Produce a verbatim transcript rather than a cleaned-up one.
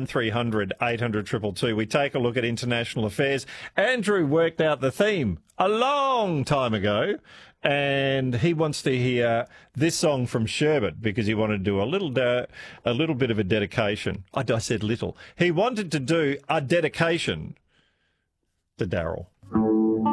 three hundred eight hundred two two two. We take a look at international affairs. Andrew worked out the theme a long time ago, and he wants to hear this song from Sherbet because he wanted to do a little de- a little bit of a dedication. I, I said little. He wanted to do a dedication to Daryl.